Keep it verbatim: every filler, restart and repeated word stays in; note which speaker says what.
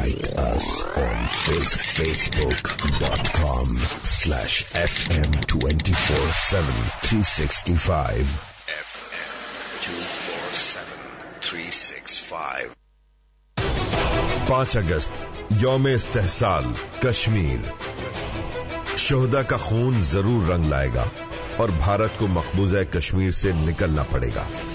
Speaker 1: Like us on face, facebook.com slash FM 247 365. F M two forty-seven three sixty-five. पांच अगस्त यौम इस्तेहसाल कश्मीर। शोहदा का खून जरूर रंग लाएगा और भारत को मकबूजा कश्मीर से निकलना पड़ेगा।